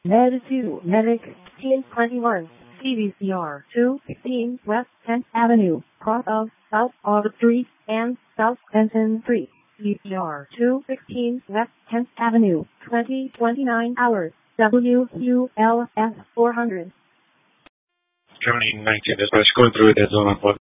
Med 2 Medic 1521 CVCR 216 West 10th Avenue, cross of South August Street and South Benton Street. CVCR 216 West 10th Avenue, 2029 hours, WULS 400. County 19 dispatch going through the zone on